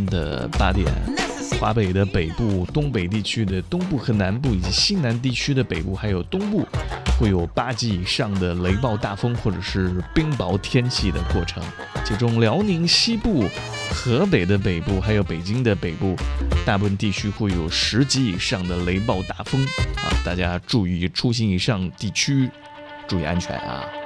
的8点，华北的北部、东北地区的东部和南部，以及西南地区的北部还有东部，会有8级以上的雷暴大风或者是冰雹天气的过程。其中辽宁西部、河北的北部还有北京的北部，大部分地区会有10级以上的雷暴大风啊！大家注意出行以上地区，注意安全啊！